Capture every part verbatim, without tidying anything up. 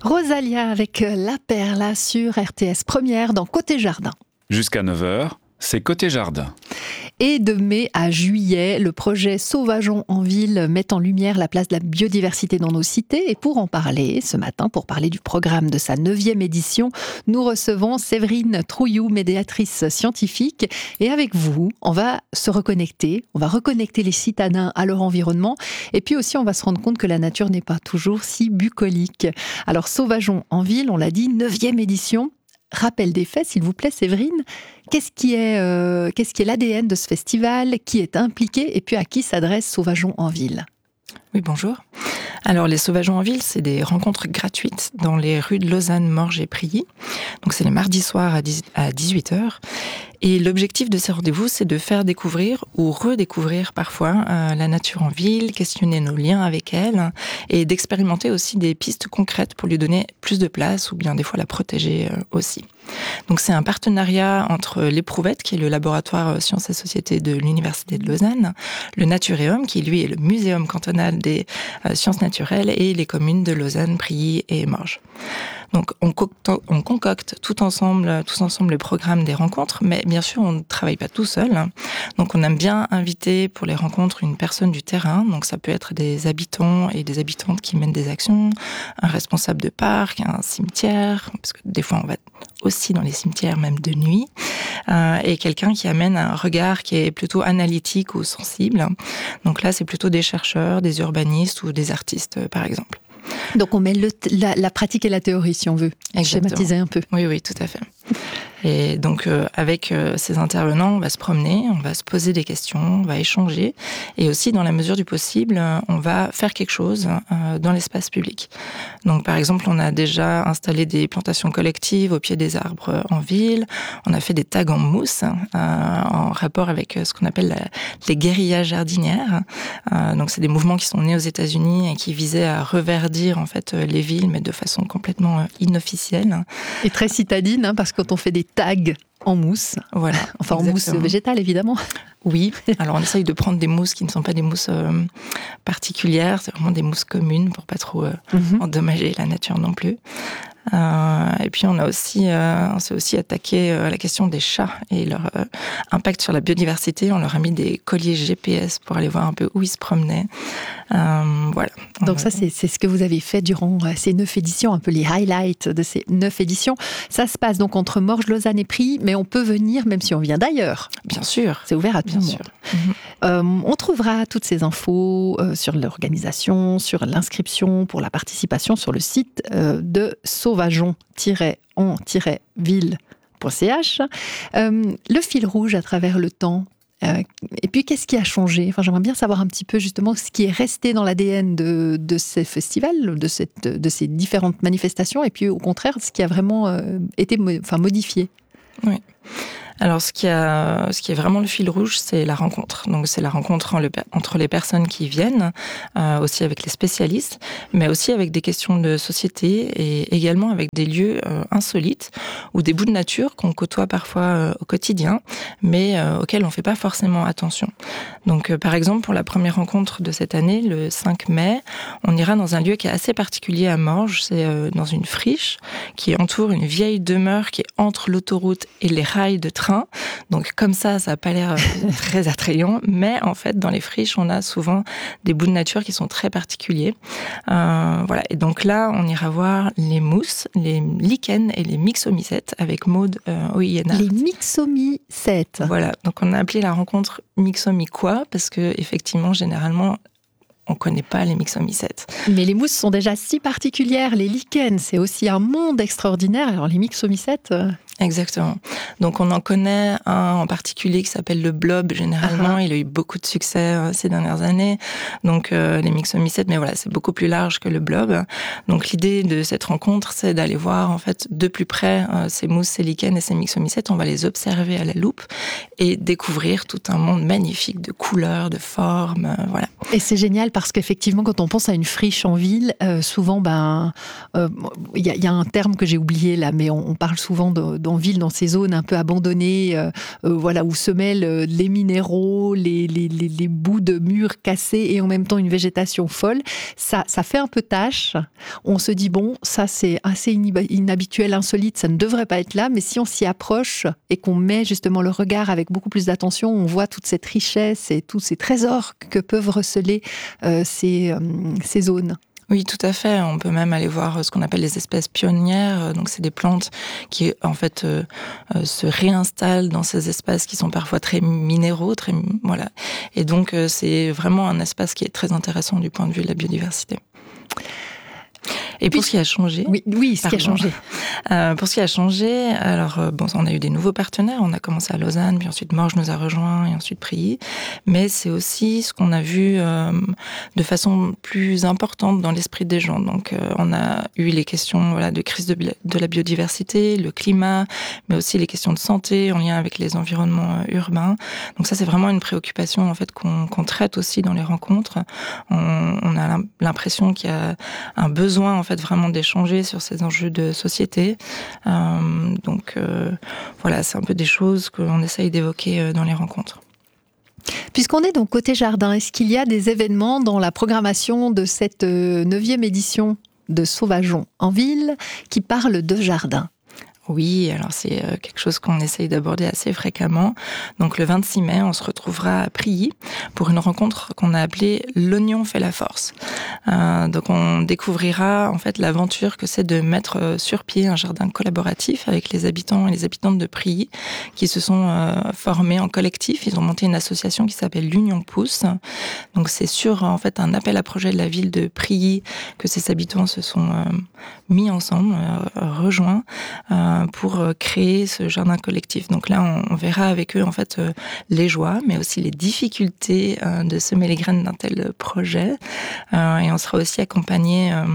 Rosalia avec La Perla sur R T S Première dans Côté Jardin. Jusqu'à neuf heures, c'est Côté Jardin. Et de mai à juillet, le projet Sauvageons en ville met en lumière la place de la biodiversité dans nos cités. Et pour en parler, ce matin, pour parler du programme de sa neuvième édition, nous recevons Séverine Trouillou, médiatrice scientifique. Et avec vous, on va se reconnecter, on va reconnecter les citadins à leur environnement. Et puis aussi, on va se rendre compte que la nature n'est pas toujours si bucolique. Alors, Sauvageons en ville, on l'a dit, neuvième édition. Rappel des faits, s'il vous plaît, Séverine. Qu'est-ce qui est, euh, qu'est-ce qui est l'A D N de ce festival? Qui est impliqué? Et puis à qui s'adresse Sauvageons en ville? Oui, bonjour. Alors, les Sauvageons en ville, c'est des rencontres gratuites dans les rues de Lausanne, Morges et Prilly. Donc, c'est les mardis soirs à dix-huit heures. Et l'objectif de ces rendez-vous, c'est de faire découvrir ou redécouvrir parfois euh, la nature en ville, questionner nos liens avec elle et d'expérimenter aussi des pistes concrètes pour lui donner plus de place ou bien des fois la protéger euh, aussi. Donc c'est un partenariat entre l'Éprouvette, qui est le laboratoire Sciences et Sociétés de l'Université de Lausanne, le Naturéum, qui lui est le muséum cantonal des euh, sciences naturelles, et les communes de Lausanne, Prilly et Morges. Donc on, co- on concocte tout ensemble, tous ensemble le programme des rencontres, mais bien sûr on ne travaille pas tout seul. Donc on aime bien inviter pour les rencontres une personne du terrain. Donc ça peut être des habitants et des habitantes qui mènent des actions, un responsable de parc, un cimetière, parce que des fois on va aussi dans les cimetières même de nuit, euh, et quelqu'un qui amène un regard qui est plutôt analytique ou sensible. Donc là c'est plutôt des chercheurs, des urbanistes ou des artistes par exemple. Donc on met le, la, la pratique et la théorie, si on veut Exactement. Schématiser un peu. Oui, oui, tout à fait. Et donc, euh, avec euh, ces intervenants, on va se promener, on va se poser des questions, on va échanger. Et aussi, dans la mesure du possible, on va faire quelque chose euh, dans l'espace public. Donc, par exemple, on a déjà installé des plantations collectives au pied des arbres en ville. On a fait des tags en mousse, euh, en rapport avec ce qu'on appelle la, les guérillas jardinières. Euh, donc, c'est des mouvements qui sont nés aux États-Unis et qui visaient à reverdir, en fait, les villes, mais de façon complètement inofficielle. Et très citadine, hein, parce que quand on fait des tags en mousse, voilà, enfin exactement. En mousse végétale évidemment. Oui, alors on essaye de prendre des mousses qui ne sont pas des mousses euh, particulières, c'est vraiment des mousses communes pour pas trop euh, mm-hmm. endommager la nature non plus. Euh, et puis on a aussi, euh, on s'est aussi attaqué à la question des chats et leur euh, impact sur la biodiversité. On leur a mis des colliers G P S pour aller voir un peu où ils se promenaient. Euh, voilà. Donc ça, c'est, c'est ce que vous avez fait durant ces neuf éditions, un peu les highlights de ces neuf éditions. Ça se passe donc entre Morges, Lausanne et Prilly, mais on peut venir même si on vient d'ailleurs. Bien sûr. C'est ouvert à tout Bien le sûr. monde. Mm-hmm. Euh, on trouvera toutes ces infos euh, sur l'organisation, sur l'inscription pour la participation sur le site euh, de sauvageons en ville point c h. Euh, le fil rouge à travers le temps. Euh, et puis, qu'est-ce qui a changé? Enfin, j'aimerais bien savoir un petit peu justement ce qui est resté dans l'A D N de, de ces festivals, de, cette, de ces différentes manifestations, et puis au contraire, ce qui a vraiment euh, été enfin, modifié. Oui. Alors, ce qui, a, ce qui est vraiment le fil rouge, c'est la rencontre. Donc, c'est la rencontre entre les personnes qui viennent, euh, aussi avec les spécialistes, mais aussi avec des questions de société et également avec des lieux euh, insolites ou des bouts de nature qu'on côtoie parfois euh, au quotidien, mais euh, auxquels on ne fait pas forcément attention. Donc, euh, par exemple, pour la première rencontre de cette année, le cinq mai, on ira dans un lieu qui est assez particulier à Morges. C'est euh, dans une friche qui entoure une vieille demeure qui est entre l'autoroute et les rails de train. Donc comme ça, ça n'a pas l'air très attrayant, mais en fait, dans les friches, on a souvent des bouts de nature qui sont très particuliers. Euh, voilà. Et donc là, on ira voir les mousses, les lichens et les myxomycètes avec Maud euh, Oyenard. Les myxomycètes. Voilà. Donc on a appelé la rencontre myxomyquois parce que effectivement, généralement, on ne connaît pas les myxomycètes. Mais les mousses sont déjà si particulières. Les lichens, c'est aussi un monde extraordinaire. Alors les myxomycètes... Euh... Exactement. Donc on en connaît un en particulier qui s'appelle le blob. Généralement, uh-huh. il a eu beaucoup de succès euh, ces dernières années. Donc euh, les myxomycètes, mais voilà, c'est beaucoup plus large que le blob. Donc l'idée de cette rencontre, c'est d'aller voir en fait de plus près euh, ces mousses, ces lichens et ces myxomycètes. On va les observer à la loupe et découvrir tout un monde magnifique de couleurs, de formes, euh, voilà. Et c'est génial parce qu'effectivement, quand on pense à une friche en ville, euh, souvent, ben, il euh, y, y a un terme que j'ai oublié là, mais on, on parle souvent de en ville, dans ces zones un peu abandonnées, euh, euh, voilà, où se mêlent euh, les minéraux, les, les, les, les bouts de murs cassés et en même temps une végétation folle, ça, ça fait un peu tâche. On se dit, bon, ça c'est assez inhabituel, insolite, ça ne devrait pas être là, mais si on s'y approche et qu'on met justement le regard avec beaucoup plus d'attention, on voit toute cette richesse et tous ces trésors que peuvent receler euh, ces, euh, ces zones. Oui, tout à fait. On peut même aller voir ce qu'on appelle les espèces pionnières. Donc, c'est des plantes qui, en fait, euh, euh, se réinstallent dans ces espaces qui sont parfois très minéraux, très voilà. Et donc, euh, c'est vraiment un espace qui est très intéressant du point de vue de la biodiversité. Et pour ce qui a changé... Oui, oui ce pardon. qui a changé. Euh, pour ce qui a changé, alors, euh, bon, on a eu des nouveaux partenaires. On a commencé à Lausanne, puis ensuite Morges nous a rejoints, et ensuite Prilly. Mais c'est aussi ce qu'on a vu euh, de façon plus importante dans l'esprit des gens. Donc, euh, on a eu les questions voilà, de crise de, de la biodiversité, le climat, mais aussi les questions de santé en lien avec les environnements euh, urbains. Donc ça, c'est vraiment une préoccupation en fait, qu'on, qu'on traite aussi dans les rencontres. On, on a l'impression qu'il y a un besoin en fait vraiment d'échanger sur ces enjeux de société. Euh, donc euh, voilà, c'est un peu des choses qu'on essaye d'évoquer dans les rencontres. Puisqu'on est donc côté jardin, est-ce qu'il y a des événements dans la programmation de cette neuvième édition de Sauvageons en ville qui parlent de jardin ? Oui, alors c'est quelque chose qu'on essaye d'aborder assez fréquemment. Donc le vingt-six mai, on se retrouvera à Prilly pour une rencontre qu'on a appelée « L'oignon fait la force ». Euh, donc on découvrira en fait l'aventure que c'est de mettre sur pied un jardin collaboratif avec les habitants et les habitantes de Prilly qui se sont euh, formés en collectif. Ils ont monté une association qui s'appelle l'Union Pousse. Donc c'est sur en fait un appel à projet de la ville de Prilly que ces habitants se sont euh, mis ensemble, euh, rejoints. Euh, pour créer ce jardin collectif. Donc là, on, on verra avec eux en fait euh, les joies, mais aussi les difficultés euh, de semer les graines d'un tel projet. Euh, et on sera aussi accompagné euh,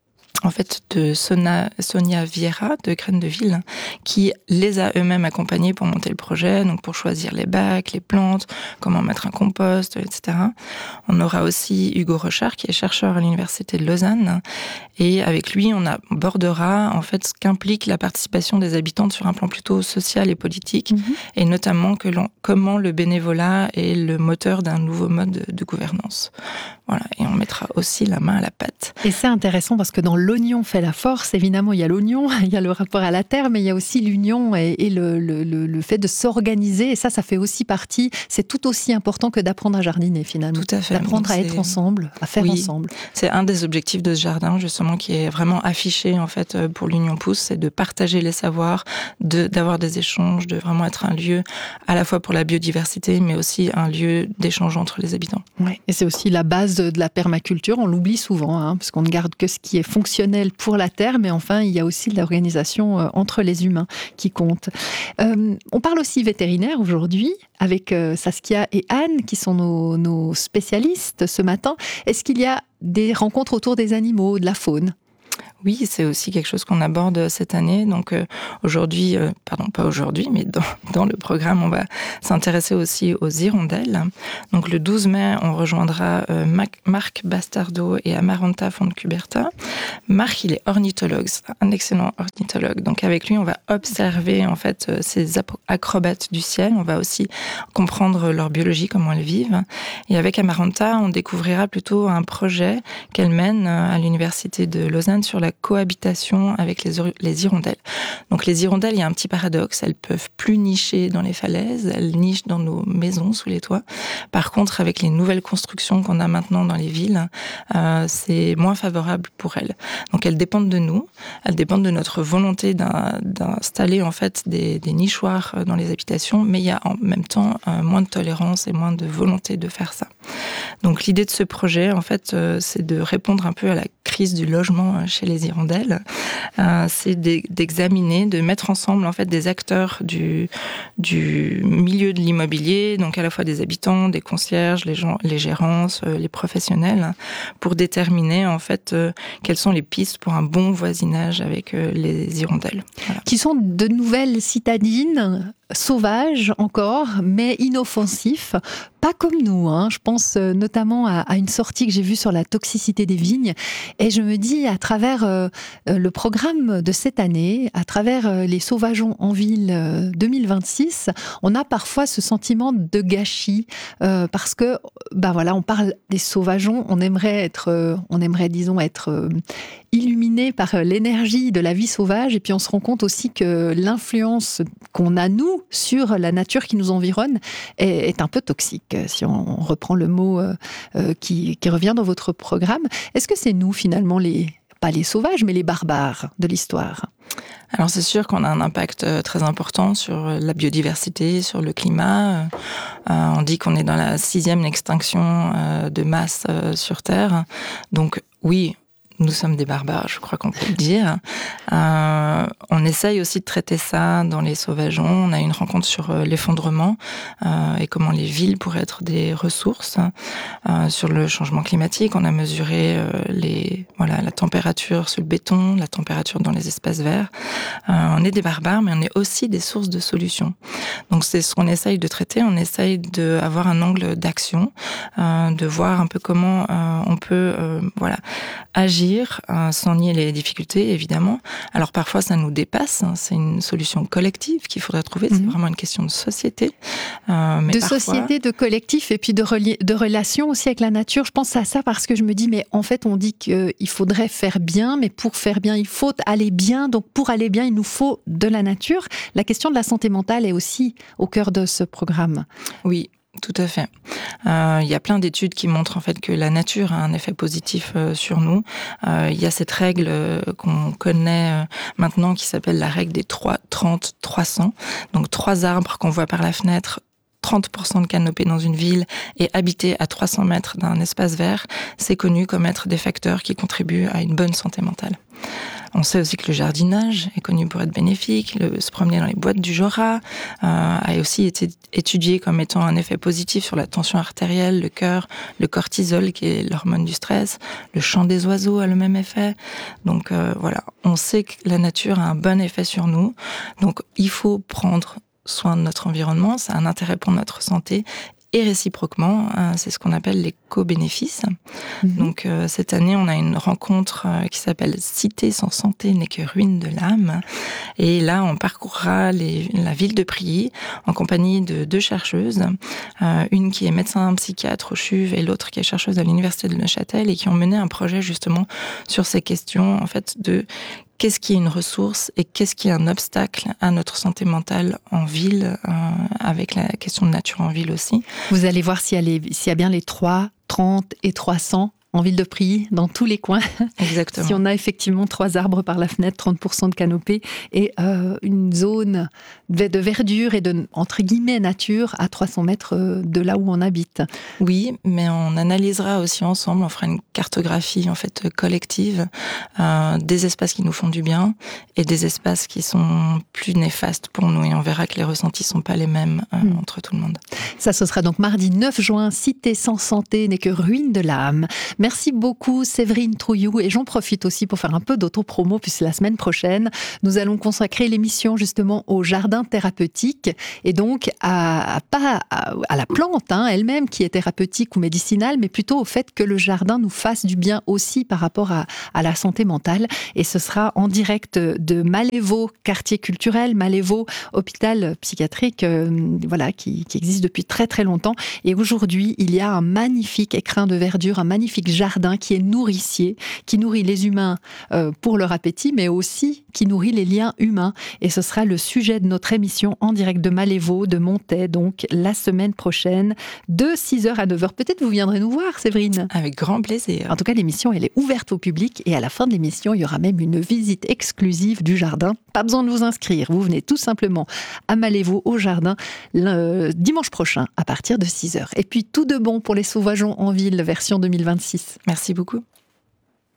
en fait de Sona, Sonia Vieira de Graines de Ville qui les a eux-mêmes accompagnés pour monter le projet, donc pour choisir les bacs, les plantes, comment mettre un compost, et cetera. On aura aussi Hugo Rochard qui est chercheur à l'université de Lausanne et avec lui on abordera en fait ce qu'implique la participation des habitantes sur un plan plutôt social et politique mmh. et notamment que l'on, comment le bénévolat est le moteur d'un nouveau mode de, de gouvernance. Voilà, et on mettra aussi la main à la pâte. Et c'est intéressant parce que dans l'oignon fait la force, évidemment, il y a l'oignon, il y a le rapport à la terre, mais il y a aussi l'union et, et le, le, le fait de s'organiser. Et ça, ça fait aussi partie, c'est tout aussi important que d'apprendre à jardiner, finalement. Tout à fait. D'apprendre Donc, à être ensemble, à faire oui, ensemble. C'est un des objectifs de ce jardin, justement, qui est vraiment affiché, en fait, pour l'Union Pousse, c'est de partager les savoirs, de, d'avoir des échanges, de vraiment être un lieu à la fois pour la biodiversité, mais aussi un lieu d'échange entre les habitants. Ouais. Et c'est aussi la base de la permaculture, on l'oublie souvent, hein, parce qu'on ne garde que ce qui est fonctionnel pour la terre, mais enfin, il y a aussi de l'organisation euh, entre les humains qui compte. Euh, on parle aussi vétérinaire aujourd'hui, avec euh, Saskia et Anne, qui sont nos, nos spécialistes ce matin. Est-ce qu'il y a des rencontres autour des animaux, de la faune ? Oui, c'est aussi quelque chose qu'on aborde cette année. Donc euh, aujourd'hui, euh, pardon, pas aujourd'hui, mais dans, dans le programme, on va s'intéresser aussi aux hirondelles. Donc le douze mai, on rejoindra euh, Mac, Marc Bastardo et Amaranta Fontcuberta. Marc, il est ornithologue, c'est un excellent ornithologue. Donc avec lui, on va observer en fait euh, ces acrobates du ciel. On va aussi comprendre leur biologie, comment elles vivent. Et avec Amaranta, on découvrira plutôt un projet qu'elle mène euh, à l'université de Lausanne sur la cohabitation avec les, les hirondelles. Donc les hirondelles, il y a un petit paradoxe, elles peuvent plus nicher dans les falaises, elles nichent dans nos maisons, sous les toits. Par contre, avec les nouvelles constructions qu'on a maintenant dans les villes, euh, c'est moins favorable pour elles. Donc elles dépendent de nous, elles dépendent de notre volonté d'un, d'installer en fait des, des nichoirs dans les habitations, mais il y a en même temps euh, moins de tolérance et moins de volonté de faire ça. Donc l'idée de ce projet, en fait, euh, c'est de répondre un peu à la crise du logement chez les hirondelles. Euh, c'est d'examiner, de mettre ensemble en fait des acteurs du du milieu de l'immobilier, donc à la fois des habitants, des concierges, les gens, les gérances, euh, les professionnels, pour déterminer en fait euh, quelles sont les pistes pour un bon voisinage avec euh, les hirondelles. Voilà. Qui sont de nouvelles citadines, sauvages encore, mais inoffensifs. Pas comme nous, hein. Je pense notamment à, à une sortie que j'ai vue sur la toxicité des vignes. Et Et je me dis, à travers euh, le programme de cette année, à travers euh, les Sauvageons en ville euh, deux mille vingt-six, on a parfois ce sentiment de gâchis euh, parce que, bah voilà, on parle des Sauvageons, on aimerait être, euh, on aimerait, disons, être euh, illuminé par l'énergie de la vie sauvage, et puis on se rend compte aussi que l'influence qu'on a nous sur la nature qui nous environne est, est un peu toxique, si on reprend le mot euh, euh, qui, qui revient dans votre programme. Est-ce que c'est nous finalement les, pas les sauvages, mais les barbares de l'histoire ? Alors c'est sûr qu'on a un impact très important sur la biodiversité, sur le climat. Euh, on dit qu'on est dans la sixième extinction euh, de masse euh, sur Terre. Donc oui, nous sommes des barbares, je crois qu'on peut le dire. Euh, on essaye aussi de traiter ça dans les Sauvageons. On a une rencontre sur euh, l'effondrement euh, et comment les villes pourraient être des ressources. Euh, sur le changement climatique, on a mesuré euh, les, voilà, la température sur le béton, la température dans les espaces verts. Euh, on est des barbares, mais on est aussi des sources de solutions. Donc c'est ce qu'on essaye de traiter. On essaye d'avoir un angle d'action, euh, de voir un peu comment euh, on peut euh, voilà, agir sans nier les difficultés, évidemment. Alors parfois, ça nous dépasse. Hein. C'est une solution collective qu'il faudrait trouver. C'est mmh. vraiment une question de société. Euh, mais de parfois... société, de collectif, et puis de, reli- de relation aussi avec la nature. Je pense à ça parce que je me dis, mais en fait, on dit qu'il faudrait faire bien, mais pour faire bien, il faut aller bien. Donc pour aller bien, il nous faut de la nature. La question de la santé mentale est aussi au cœur de ce programme. Oui. Tout à fait. Euh, il y a plein d'études qui montrent en fait que la nature a un effet positif euh, sur nous. Euh, il y a cette règle euh, qu'on connaît euh, maintenant qui s'appelle la règle des trois, trente, trois cents. Donc trois arbres qu'on voit par la fenêtre, trente pour cent de canopée dans une ville et habiter à trois cents mètres d'un espace vert, c'est connu comme être des facteurs qui contribuent à une bonne santé mentale. On sait aussi que le jardinage est connu pour être bénéfique, le, se promener dans les boîtes du Jura euh, a aussi été étudié comme étant un effet positif sur la tension artérielle, le cœur, le cortisol qui est l'hormone du stress, le chant des oiseaux a le même effet. Donc euh, voilà, on sait que la nature a un bon effet sur nous, donc il faut prendre soin de notre environnement, ça a un intérêt pour notre santé. Et réciproquement, c'est ce qu'on appelle les co-bénéfices. Mmh. Donc euh, cette année, on a une rencontre euh, qui s'appelle « Cité sans santé n'est que ruine de l'âme ». Et là, on parcourra les, la ville de Prilly en compagnie de deux chercheuses, euh, une qui est médecin psychiatre au C H U V et l'autre qui est chercheuse à l'université de Neuchâtel, et qui ont mené un projet justement sur ces questions en fait de qu'est-ce qui est une ressource et qu'est-ce qui est un obstacle à notre santé mentale en ville, euh, avec la question de nature en ville aussi. Vous allez voir s'il y a, les, s'il y a bien les trois, trente et trois cents en ville de Prilly, dans tous les coins. Exactement. Si on a effectivement trois arbres par la fenêtre, trente pour cent de canopée et euh, une zone de, de verdure et de, entre guillemets, nature à trois cents mètres de là où on habite. Oui, mais on analysera aussi ensemble, on fera une cartographie en fait collective euh, des espaces qui nous font du bien et des espaces qui sont plus néfastes pour nous, et on verra que les ressentis sont pas les mêmes euh, mmh. entre tout le monde. Ça, ce sera donc mardi neuf juin, Cité sans santé n'est que ruine de l'âme. Merci beaucoup Séverine Trouillou, et j'en profite aussi pour faire un peu d'autopromo puisque la semaine prochaine, nous allons consacrer l'émission justement au jardin thérapeutique et donc à, à pas à, à la plante hein, elle-même qui est thérapeutique ou médicinale, mais plutôt au fait que le jardin nous fasse du bien aussi par rapport à, à la santé mentale. Et ce sera en direct de Malévo, quartier culturel, Malévo, hôpital psychiatrique, euh, voilà, qui, qui existe depuis très très longtemps. Et aujourd'hui, il y a un magnifique écrin de verdure, un magnifique jardin qui est nourricier, qui nourrit les humains euh, pour leur appétit, mais aussi qui nourrit les liens humains. Et ce sera le sujet de notre émission en direct de Malévo, de Montaix, donc la semaine prochaine, de six heures à neuf heures. Peut-être vous viendrez nous voir, Séverine. Avec grand plaisir. En tout cas, l'émission, elle est ouverte au public, et à la fin de l'émission, il y aura même une visite exclusive du jardin. Pas besoin de vous inscrire, vous venez tout simplement à Malévo, au jardin, le dimanche prochain, à partir de six heures. Et puis, tout de bon pour les Sauvageons en ville, version deux mille vingt-six. Merci beaucoup.